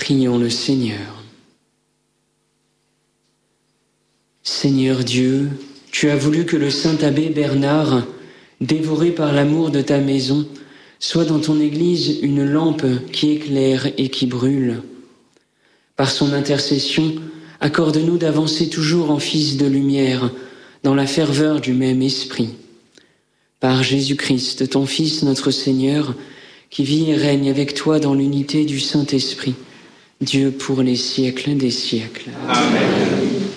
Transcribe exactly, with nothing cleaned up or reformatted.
Prions le Seigneur. Seigneur Dieu, tu as voulu que le saint abbé Bernard, dévoré par l'amour de ta maison, soit dans ton Église une lampe qui éclaire et qui brûle. Par son intercession, accorde-nous d'avancer toujours en fils de lumière, dans la ferveur du même esprit. Par Jésus-Christ, ton Fils, notre Seigneur, qui vit et règne avec toi dans l'unité du Saint-Esprit, Dieu pour les siècles des siècles. Amen.